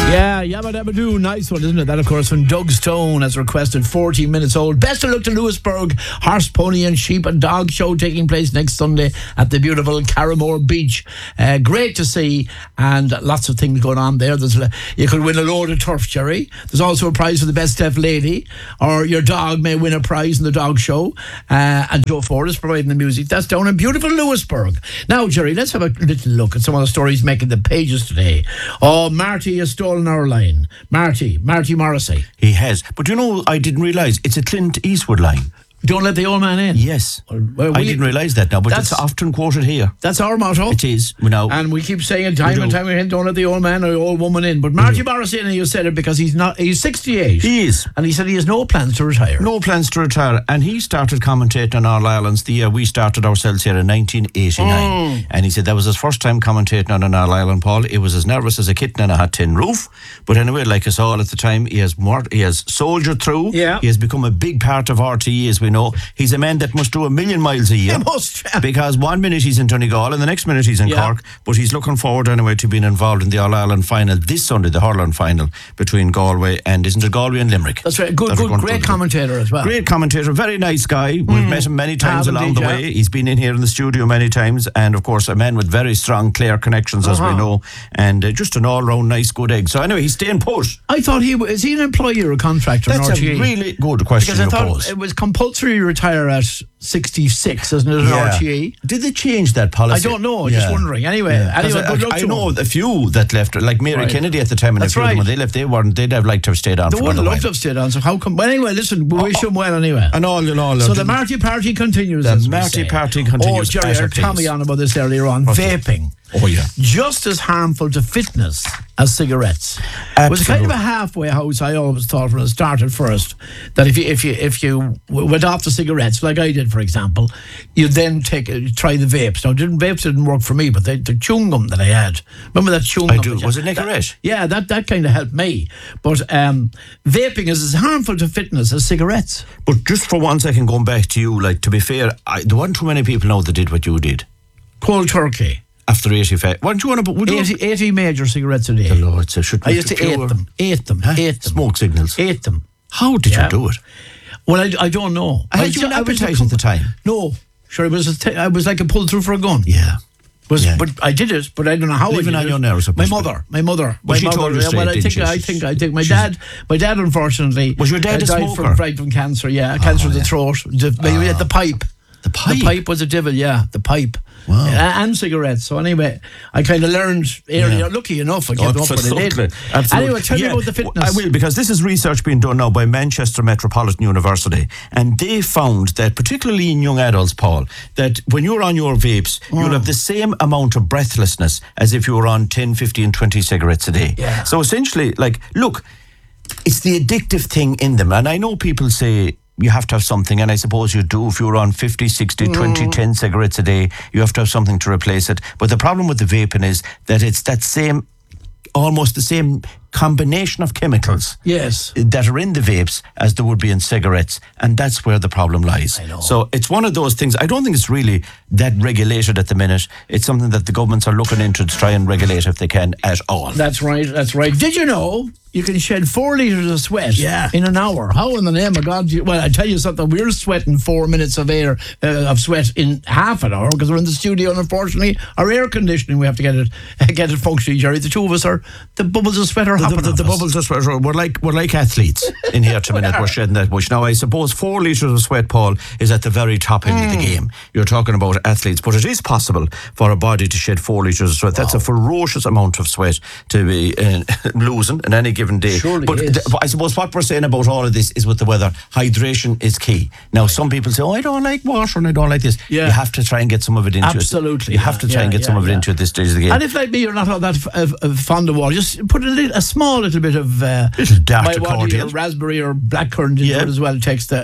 Yeah, Yabba Dabba Doo, nice one, isn't it? That, of course, from Doug Stone, as requested, 14 minutes old. Best of luck to Lewisburg Horse, Pony and Sheep and Dog Show taking place next Sunday at the beautiful Carramore Beach. Great to see, and lots of things going on there. You could win a load of turf, Jerry. There's also a prize for the best deaf lady, or your dog may win a prize in the Dog Show. And Joe Ford is providing the music. That's down in beautiful Lewisburg. Now, Jerry, let's have a little look at some of the stories making the pages today. Oh, Marty has stolen our line. Marty Morrissey. He has. But you know, I didn't realise it's a Clint Eastwood line. Don't let the old man in. Yes. Well, I didn't realise that now, but it's often quoted here. That's our motto. It is. And we keep saying it time and time again, don't let the old man or the old woman in. But Marty Morrissey, and you said it because he's 68. He is. And he said he has no plans to retire. No plans to retire. And he started commentating on All Ireland's the year we started ourselves here in 1989. And he said that was his first time commentating on an All Ireland, Paul. He was as nervous as a kitten in a hot tin roof. But anyway, like us all at the time, he has soldiered through. Yeah. He has become a big part of RTE, as we know. He's a man that must do 1,000,000 miles a year. He must. Because 1 minute he's in Donegal and the next minute he's in Cork. But he's looking forward anyway to being involved in the All Ireland final this Sunday, the hurling final between Galway and, isn't it Galway and Limerick? That's right. Great commentator as well. Great commentator, very nice guy. We've met him many times along the way. He's been in here in the studio many times, and of course a man with very strong Clare connections, as we know, and just an all-round nice good egg. So anyway, he's staying put. I thought is he an employee or a contractor? That's in RTE? a really good question. Because I thought it was compulsory to retire at 66, isn't it, at RTE? Did they change that policy? I don't know, just wondering. Anyway, I know a few that left, like Mary Kennedy at the time, and a few of them, when they left, they'd have liked to have stayed on. They would have loved to have stayed on, so how come? But anyway, listen, we wish him well anyway. And all in all. So the Marty Party continues. The Marty Party continues. Oh, Jerry, I heard Tommy on about this earlier on. Vaping. Oh, yeah. Just as harmful to fitness as cigarettes. Absolutely. It was kind of a halfway house, I always thought, when it started first, that if you went off the cigarettes, like I did, for example, you'd then try the vapes. Now, vapes didn't work for me, but the chewing gum that I had, remember that chewing gum? I do. Was it Nicorette? Yeah, that kind of helped me. But vaping is as harmful to fitness as cigarettes. But just for 1 second, going back to you, like, to be fair, there weren't too many people now that did what you did. Cold turkey. After 85. What do you want to... 80 major cigarettes a day. The Lord, so I used to eat them. Smoke signals. Ate them. How did you do it? Well, I don't know. Had you an appetite at the time? No. Sure, I was like a pull through for a gun. Yeah. But I did it, but I don't know how. Living on your nerves. My mother. Well, she told you straight, I think my dad, unfortunately, was your dad a smoker? Died from cancer. Yeah, cancer of the throat. The pipe. The pipe? The pipe was a devil, the pipe. Wow. And cigarettes. So anyway, I kind of learned earlier. Lucky enough, I kept up with it. Anyway, tell me about the fitness. I will, because this is research being done now by Manchester Metropolitan University, and they found that, particularly in young adults, Paul, that when you're on your vapes, you'll have the same amount of breathlessness as if you were on 10, 15, 20 cigarettes a day. Yeah. So essentially, like, look, it's the addictive thing in them. And I know people say, you have to have something, and I suppose you do. If you're on 50, 60, 20, 10 cigarettes a day, you have to have something to replace it. But the problem with the vaping is that it's that same, almost the same combination of chemicals that are in the vapes as there would be in cigarettes, and that's where the problem lies. I know. So it's one of those things. I don't think it's really that regulated at the minute. It's something that the governments are looking into to try and regulate if they can at all. That's right. Did you know you can shed 4 litres of sweat in an hour? How in the name of God? Well, I tell you something, we're sweating 4 minutes of air of sweat in half an hour because we're in the studio, and unfortunately our air conditioning, we have to get it functioning, Jerry. The two of us the bubbles of sweat are the bubbles of sweat. We're like athletes in here at a minute. We're shedding that much. Now, I suppose 4 litres of sweat, Paul, is at the very top end of the game. You're talking about athletes, but it is possible for a body to shed 4 litres of sweat. Wow. That's a ferocious amount of sweat to be losing in any given day. Surely but I suppose what we're saying about all of this is with the weather, hydration is key. Now, some people say, I don't like water and I don't like this. Yeah. You have to try and get some of it into it. Absolutely. You have to try and get some of it into it this stage of the game. And if, like me, you're not all that fond of water, just put a small little bit of dark or raspberry or blackcurrant into it as well. It takes the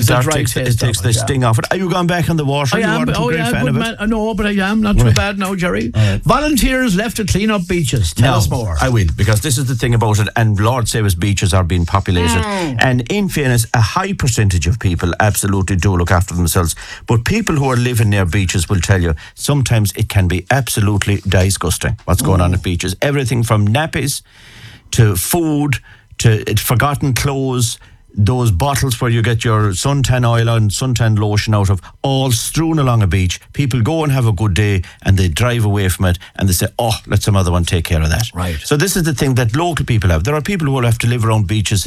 sting off it. Are you going back on the water? I am. No, but I am not too bad now, Jerry. Volunteers left to clean up beaches. Tell us more. I will, because this is the thing about it, and Lord save us, beaches are being populated. And in fairness, a high percentage of people absolutely do look after themselves. But people who are living near beaches will tell you sometimes it can be absolutely disgusting what's going on at beaches. Everything from nappies to food, to forgotten clothes, those bottles where you get your suntan oil and suntan lotion out of, all strewn along a beach. People go and have a good day and they drive away from it and they say, oh, let some other one take care of that. Right. So this is the thing that local people have. There are people who will have to live around beaches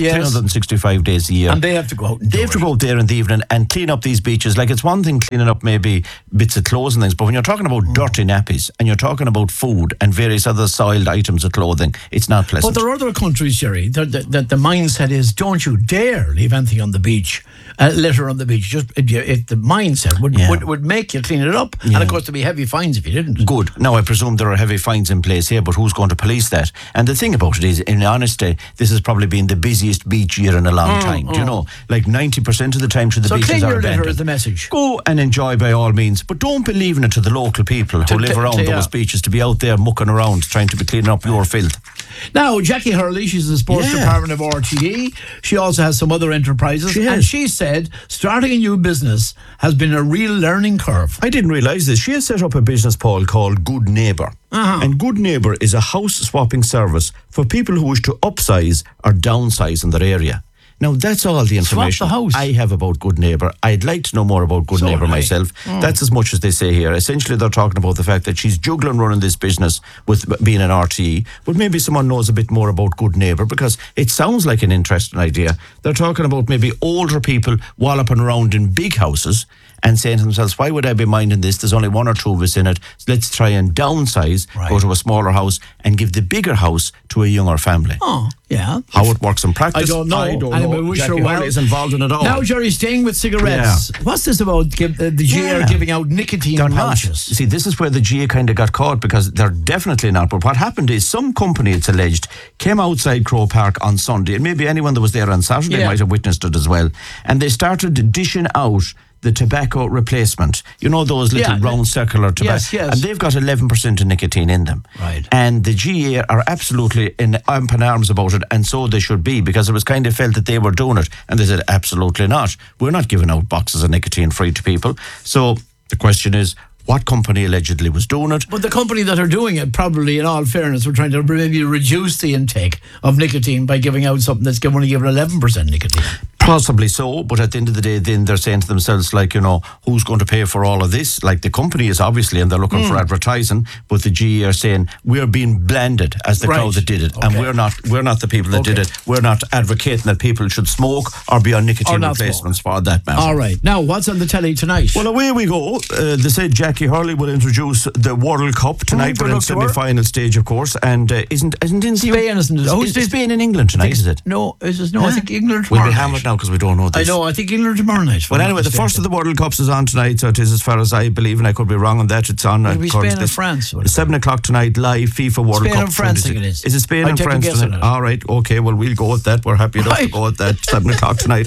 365 days a year. And they have to go out and They have to go out there in the evening and clean up these beaches. Like, it's one thing cleaning up maybe bits of clothes and things, but when you're talking about dirty nappies and you're talking about food and various other soiled items of clothing, it's not pleasant. But there are other countries, Jerry, that the mindset is, don't you dare leave anything on the beach, litter on the beach. Just if the mindset would make you clean it up. And of course there'd be heavy fines if you didn't. Good. Now I presume there are heavy fines in place here, but who's going to police that? And the thing about it is, in honesty, this has probably been the busiest beach year in a long time. Do you know? Like 90% of the time to the beaches clean are your litter abandoned. is the message. Go and enjoy by all means, but don't be leaving it to the local people who live around those beaches to be out there mucking around trying to be cleaning up your filth. Now, Jackie Hurley, she's the sports department of RTE. She also has some other enterprises. And she said starting a new business has been a real learning curve. I didn't realise this. She has set up a business, Paul, called Good Neighbour. And Good Neighbour is a house swapping service for people who wish to upsize or downsize in their area. Now, that's all the information I have about Good Neighbour. I'd like to know more about Good Neighbour myself. That's as much as they say here. Essentially, they're talking about the fact that she's juggling running this business with being an RTE, but maybe someone knows a bit more about Good Neighbour, because it sounds like an interesting idea. They're talking about maybe older people walloping around in big houses and saying to themselves, why would I be minding this? There's only one or two of us in it. So let's try and downsize, go to a smaller house and give the bigger house to a younger family. Oh, yeah. How it works in practice, I don't know. Jackie Hurley is involved in it all. Now, Jerry, staying with cigarettes. What's this about the GA giving out nicotine pouches? See, this is where the GA kind of got caught, because they're definitely not. But what happened is some company, it's alleged, came outside Crow Park on Sunday, and maybe anyone that was there on Saturday might have witnessed it as well, and they started dishing out the tobacco replacement. You know, those little round circular tobacco. Yes. And they've got 11% of nicotine in them. Right. And the GA are absolutely up in arms about it, and so they should be, because it was kind of felt that they were doing it. And they said, absolutely not. We're not giving out boxes of nicotine free to people. So the question is, what company allegedly was doing it? But the company that are doing it, probably, in all fairness, were trying to maybe reduce the intake of nicotine by giving out something that's only giving 11% nicotine. Possibly so, but at the end of the day, then they're saying to themselves, like, you know, who's going to pay for all of this? Like, the company is obviously, and they're looking for advertising, but the GE are saying we're being blended as the crowd that did it, and we're not the people that did it. We're not advocating that people should smoke or be on nicotine replacements for that matter. All right. Now, what's on the telly tonight? Well, away we go. They said Jackie Hurley will introduce the World Cup tonight. We're in semi-final stage, of course, and isn't in Spain, isn't it? Is Spain in England tonight? Is it? No, I think England tomorrow We'll be night. hammered now because we don't know this. I know, I think England tomorrow night. Well, anyway, the first of the World Cups is on tonight, so it is, as far as I believe, and I could be wrong on that. It's on. It'll be Spain and France. 7 o'clock tonight, live FIFA World Cup. Spain and France, I think it is. Is it Spain and France tonight? All right, okay, well, we'll go with that. We're happy enough to go with that. 7 o'clock tonight,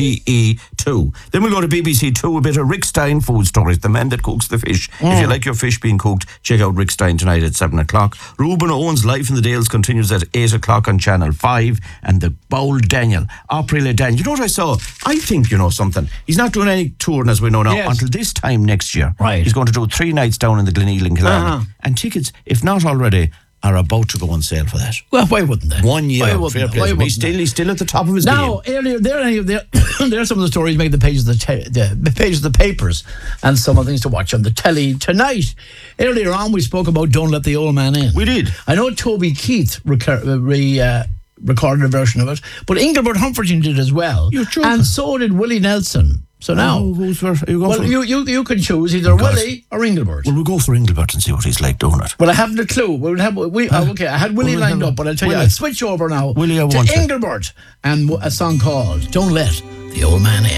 RTE 2. Then we'll go to BBC 2, a bit of Rick Stein food stories, the man that cooks the fish. If you like your fish being cooked, check out Rick Stein tonight at 7 o'clock. Reuben Owen's Life in the Dales continues at 8 o'clock on Channel 5. And the Bold Daniel, Opry Le Daniel. You know what I saw? I think you know something. He's not doing any touring, as we know now, until this time next year. Right. He's going to do 3 nights down in the Gleneagles in Killarney. And tickets, if not already, are about to go on sale for that. Well, why wouldn't they? 1 year. Why wouldn't they? He's still at the top of his game. Now, earlier, there are some of the stories making the pages of the pages of the papers, and some of the things to watch on the telly tonight. Earlier on, we spoke about Don't Let the Old Man In. We did. I know Toby Keith recorded a version of it, but Engelbert Humphrey did as well. You're joking. And so did Willie Nelson. So now, who's are you going for? You can choose either Willie or Engelbert. Well, we'll go for Engelbert and see what he's like doing it. Well, I haven't a clue. I had Willie lined up, but I'll tell you, I'll switch over now Willie, to Engelbert and a song called Don't Let the Old Man In.